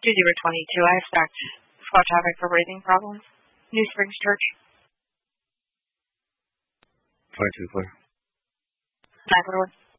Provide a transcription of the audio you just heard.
2022. I expect Scott Traffic for breathing problems. New Springs Church. 22 clear. 941.